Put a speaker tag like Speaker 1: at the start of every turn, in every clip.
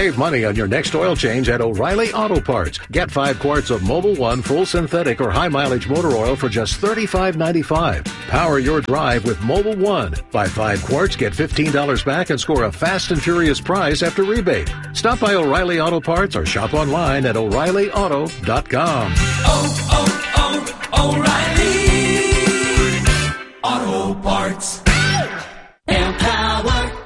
Speaker 1: Save money on your next oil change at O'Reilly Auto Parts. Get 5 quarts of Mobil 1 full synthetic or high mileage motor oil for just $35.95. Power your drive with Mobil 1. Buy 5 quarts, get $15 back, and score a fast and furious prize after rebate. Stop by O'Reilly Auto Parts or shop online at O'ReillyAuto.com.
Speaker 2: O'Reilly Auto Parts. Empower.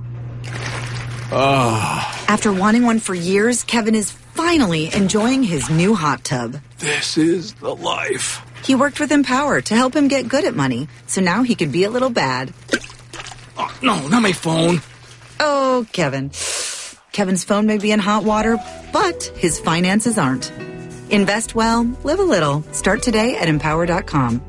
Speaker 3: After wanting one for years, Kevin is finally enjoying his new hot tub.
Speaker 4: This is the life.
Speaker 3: He worked with Empower to help him get good at money, so now he can be a little bad.
Speaker 4: Oh, no, not my phone.
Speaker 3: Oh, Kevin. Kevin's phone may be in hot water, but his finances aren't. Invest well, live a little. Start today at Empower.com.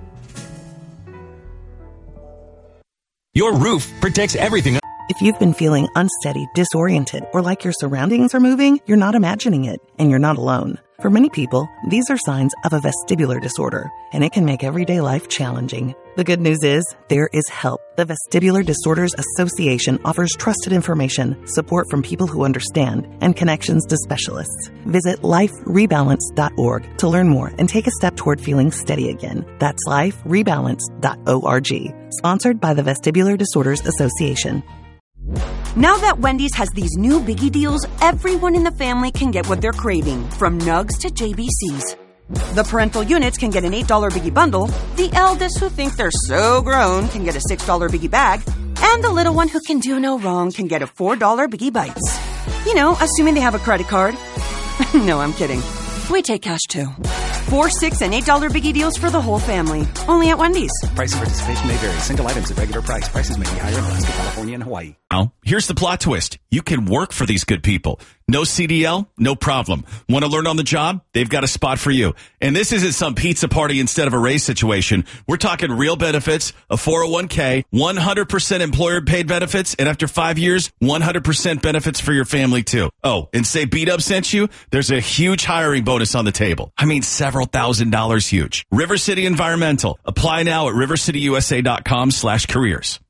Speaker 5: Your roof protects everything.
Speaker 6: If you've been feeling unsteady, disoriented, or like your surroundings are moving, you're not imagining it, and you're not alone. For many people, these are signs of a vestibular disorder, and it can make everyday life challenging. The good news is, there is help. The Vestibular Disorders Association offers trusted information, support from people who understand, and connections to specialists. Visit liferebalance.org to learn more and take a step toward feeling steady again. That's liferebalance.org. Sponsored by the Vestibular Disorders Association.
Speaker 7: Now that Wendy's has these new biggie deals, everyone in the family can get what they're craving, from nugs to JBCs. The parental units can get an $8 biggie bundle, the eldest who think they're so grown can get a $6 biggie bag, and the little one who can do no wrong can get a $4 biggie bites. You know, assuming they have a credit card. No, I'm kidding. We take cash too. $4, $6, and $8 biggie deals for the whole family. Only at Wendy's.
Speaker 8: Price and participation may vary. Single items at regular price. Prices may be higher in Alaska, California, and Hawaii.
Speaker 9: Now, here's the plot twist. You can work for these good people. No CDL? No problem. Want to learn on the job? They've got a spot for you. And this isn't some pizza party instead of a raise situation. We're talking real benefits, a 401k, 100% employer-paid benefits, and after 5 years, 100% benefits for your family, too. Oh, and say B-Dub sent you? There's a huge hiring bonus on the table. I mean, several $1,000s huge. River City Environmental. Apply now at rivercityusa.com/careers.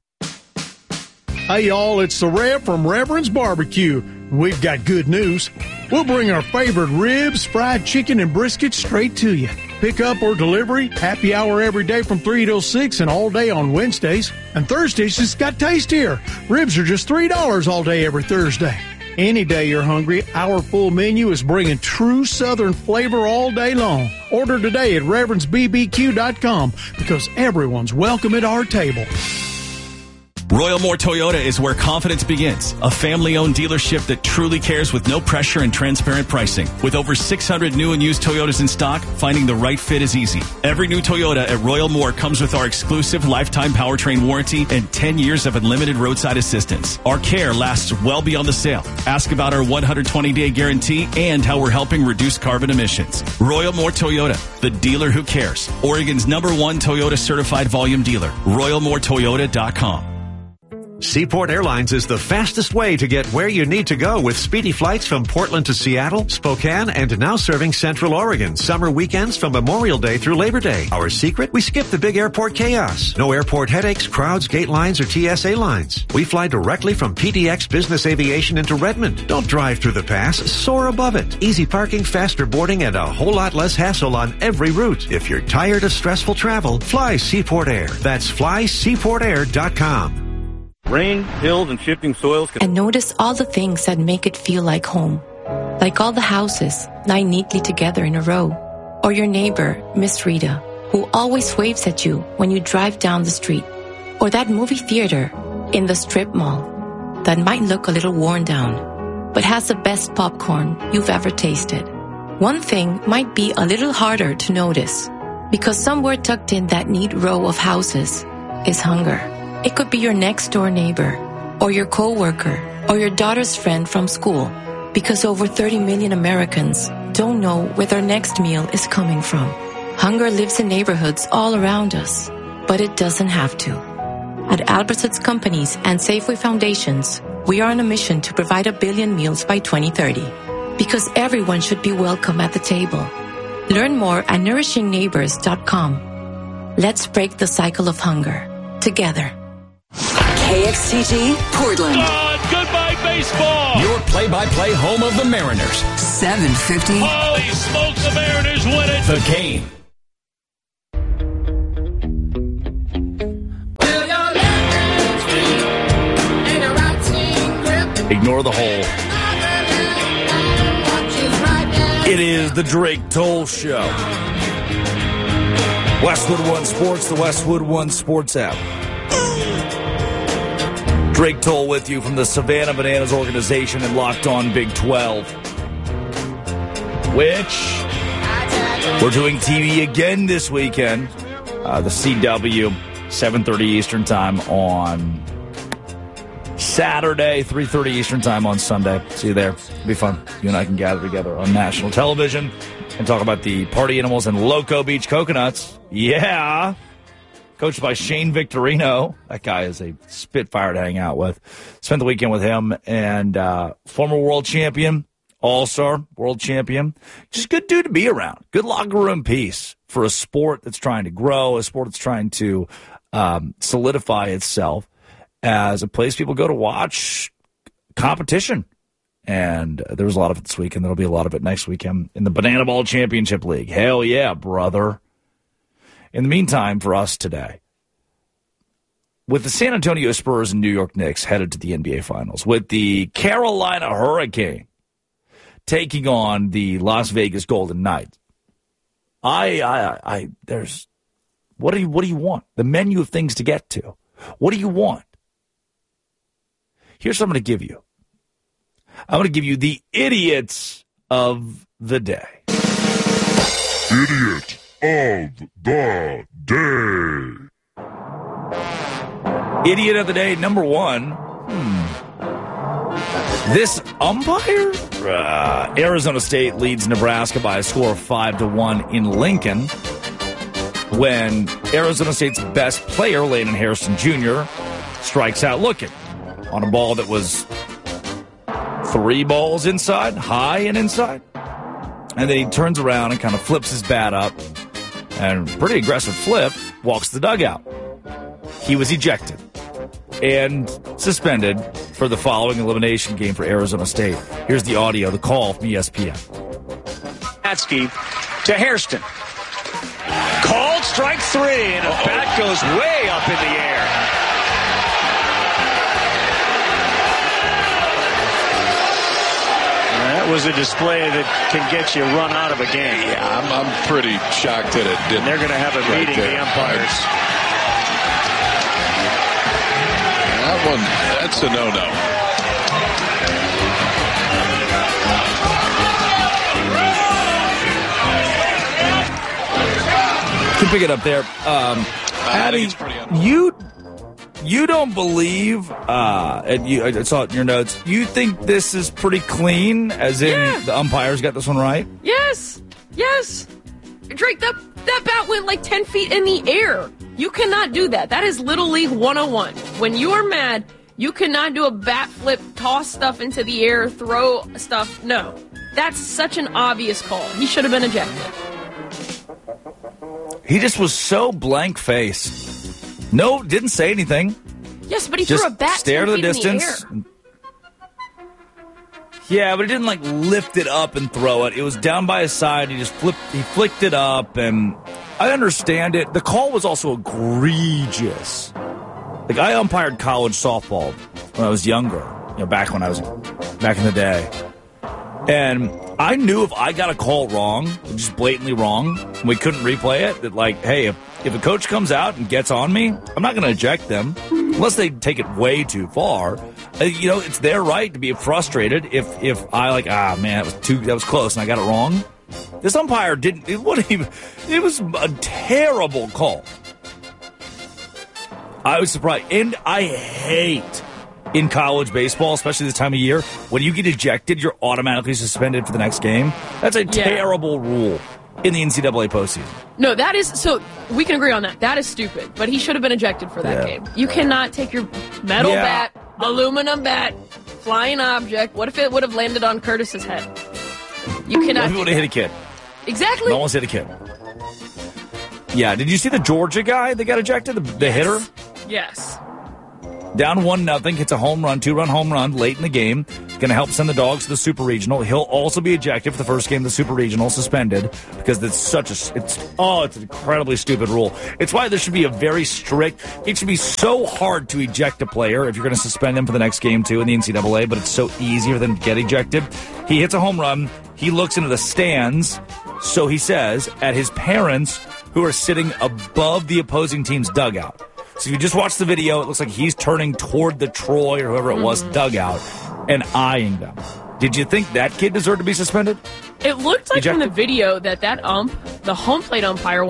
Speaker 10: Hey, y'all, it's the Rev from Reverend's Barbecue. We've got good news. We'll bring our favorite ribs, fried chicken, and brisket straight to you. Pick up or delivery, happy hour every day from 3 till 6 and all day on Wednesdays. And Thursdays just got tastier. Ribs are just $3 all day every Thursday. Any day you're hungry, our full menu is bringing true Southern flavor all day long. Order today at ReverendsBBQ.com because everyone's welcome at our table.
Speaker 9: Royal Moore Toyota is where confidence begins. A family-owned dealership that truly cares with no pressure and transparent pricing. With over 600 new and used Toyotas in stock, finding the right fit is easy. Every new Toyota at Royal Moore comes with our exclusive lifetime powertrain warranty and 10 years of unlimited roadside assistance. Our care lasts well beyond the sale. Ask about our 120-day guarantee and how we're helping reduce carbon emissions. Royal Moore Toyota, the dealer who cares. Oregon's #1 Toyota certified volume dealer. RoyalMooreToyota.com.
Speaker 11: Seaport Airlines is the fastest way to get where you need to go with speedy flights from Portland to Seattle, Spokane, and now serving Central Oregon. Summer weekends from Memorial Day through Labor Day. Our secret? We skip the big airport chaos. No airport headaches, crowds, gate lines, or TSA lines. We fly directly from PDX Business Aviation into Redmond. Don't drive through the pass, soar above it. Easy parking, faster boarding, and a whole lot less hassle on every route. If you're tired of stressful travel, fly Seaport Air. That's flyseaportair.com.
Speaker 12: Rain, hills, and shifting soils.
Speaker 13: And notice all the things that make it feel like home. Like all the houses lying neatly together in a row. Or your neighbor, Miss Rita, who always waves at you when you drive down the street. Or that movie theater in the strip mall that might look a little worn down, but has the best popcorn you've ever tasted. One thing might be a little harder to notice, because somewhere tucked in that neat row of houses is hunger. It could be your next door neighbor, or your coworker, or your daughter's friend from school, because over 30 million Americans don't know where their next meal is coming from. Hunger lives in neighborhoods all around us, but it doesn't have to. At Albertsons Companies and Safeway Foundations, we are on a mission to provide 1 billion meals by 2030, because everyone should be welcome at the table. Learn more at nourishingneighbors.com. Let's break the cycle of hunger together.
Speaker 14: KXTG Portland.
Speaker 15: Goodbye baseball.
Speaker 9: Your
Speaker 5: play-by-play home of the Mariners.
Speaker 2: 750.
Speaker 4: Holy smokes, the Mariners win it.
Speaker 5: The Game.
Speaker 14: Ignore the hole. It is the Drake Toll Show. Westwood One Sports, the Westwood One Sports app. Drake Toll with you from the Savannah Bananas organization and Locked On Big 12. Which we're doing TV again this weekend. The CW, 7:30 Eastern Time on Saturday, 3:30 Eastern Time on Sunday. See you there. It'll be fun. You and I can gather together on national television and talk about the party animals and Loco Beach Coconuts. Yeah. Coached by Shane Victorino. That guy is a spitfire to hang out with. Spent the weekend with him and former world champion, all-star world champion. Just good dude to be around. Good locker room piece for a sport that's trying to grow, a sport that's trying to solidify itself as a place people go to watch competition. And there was a lot of it this weekend. There'll be a lot of it next weekend in the Banana Ball Championship League. Hell yeah, brother. In the meantime, for us today, with the San Antonio Spurs and New York Knicks headed to the NBA Finals, with the Carolina Hurricane taking on the Las Vegas Golden Knights, there's what do you want? The menu of things to get to. What do you want? Here's what I'm going to give you. I'm going to give you the idiots of the day.
Speaker 15: Idiot of the day.
Speaker 14: Idiot of the day, number one. This umpire? Arizona State leads Nebraska by a score of 5-1 in Lincoln when Arizona State's best player, Landon Harrison Jr., strikes out looking on a ball that was 3 balls inside, high and inside. And then he turns around and kind of flips his bat up, and pretty aggressive flip, walks the dugout. He was ejected and suspended for the following elimination game for Arizona State. Here's the audio, the call from ESPN.
Speaker 16: Matsky to Hairston. Called strike 3, and the bat goes way up in the air. That was a display that can get you run out of a game.
Speaker 15: Yeah, I'm pretty shocked that it didn't.
Speaker 16: And they're going to have a meeting, the umpires.
Speaker 15: That one, that's a no-no.
Speaker 14: Can pick it up there. Abby, you don't believe, I saw it in your notes, you think this is pretty clean, as in the umpires got this one right?
Speaker 17: Yes. Drake, that bat went like 10 feet in the air. You cannot do that. That is Little League 101. When you are mad, you cannot do a bat flip, toss stuff into the air, throw stuff. No. That's such an obvious call. He should have been ejected.
Speaker 14: He just was so blank-faced. No, didn't say anything.
Speaker 17: Yes, but he
Speaker 14: just
Speaker 17: threw a bat
Speaker 14: stare to the distance.
Speaker 17: In the air.
Speaker 14: Yeah, but he didn't like lift it up and throw it. It was down by his side. He flicked it up, and I understand it. The call was also egregious. Like, I umpired college softball when I was younger, back in the day. And I knew if I got a call wrong, just blatantly wrong, and we couldn't replay it, that like, hey, if a coach comes out and gets on me, I'm not going to eject them unless they take it way too far. It's their right to be frustrated if I man, that was close and I got it wrong. This umpire didn't. It was a terrible call. I was surprised, and I hate in college baseball, especially this time of year, when you get ejected, you're automatically suspended for the next game. That's a terrible rule in the NCAA postseason.
Speaker 17: No, that is, so we can agree on that. That is stupid, but he should have been ejected for that game. You cannot take your metal bat, aluminum bat, flying object. What if it would have landed on Curtis's head? You cannot.
Speaker 14: What if it would have hit a kid?
Speaker 17: Exactly.
Speaker 14: Almost hit a kid. Yeah, did you see the Georgia guy that got ejected, the hitter?
Speaker 17: Yes.
Speaker 14: Down 1-0, hits a home run, 2-run home run late in the game. going to help send the Dogs to the Super Regional. He'll also be ejected for the first game of the Super Regional, suspended, because it's an incredibly stupid rule. It's why there should be a very strict, it should be so hard to eject a player if you're going to suspend him for the next game too in the NCAA, but it's so easy for them to get ejected. He hits a home run. He looks into the stands, so he says, at his parents who are sitting above the opposing team's dugout. So if you just watch the video, it looks like he's turning toward the Troy or whoever it was dugout and eyeing them. Did you think that kid deserved to be suspended?
Speaker 17: It looked like from the video that ump, the home plate umpire,